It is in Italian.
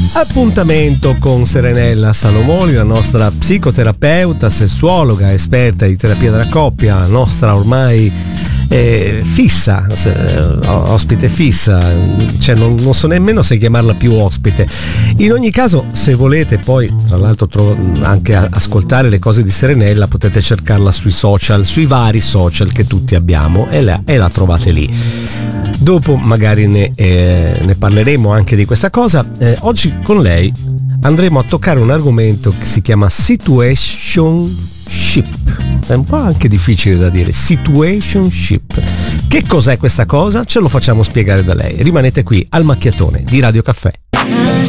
Appuntamento con Serenella Salomoni, la nostra psicoterapeuta, sessuologa, esperta di terapia della coppia, nostra ormai fissa, ospite fissa, cioè non so nemmeno se chiamarla più ospite. In ogni caso, se volete poi tra l'altro anche ascoltare le cose di Serenella, potete cercarla sui social, sui vari social che tutti abbiamo, e la trovate lì. Dopo magari ne parleremo anche di questa cosa. Oggi con lei andremo a toccare un argomento che si chiama situationship. È un po' anche difficile da dire. Situationship. Che cos'è questa cosa? Ce lo facciamo spiegare da lei. Rimanete qui al macchiatone di Radio Caffè.